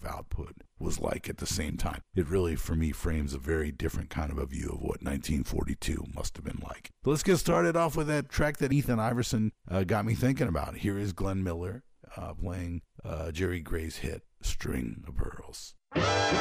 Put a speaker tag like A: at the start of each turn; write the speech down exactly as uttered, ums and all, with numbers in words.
A: output was like at the same time. It really, for me, frames a very different kind of a view of what nineteen forty-two must have been like. So let's get started off with that track that Ethan Iverson uh, got me thinking about. Here is Glenn Miller uh, playing uh, Jerry Gray's hit, String of Pearls.